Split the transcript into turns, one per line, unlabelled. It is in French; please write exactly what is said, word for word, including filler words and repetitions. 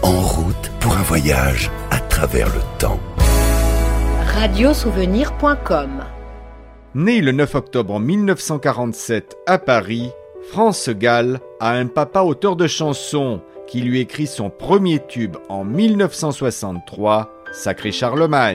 En route pour un voyage à travers le temps.
radiosouvenir point com.
Né le neuf octobre mille neuf cent quarante-sept à Paris, France Gall a un papa auteur de chansons qui lui écrit son premier tube en mille neuf cent soixante-trois, Sacré Charlemagne.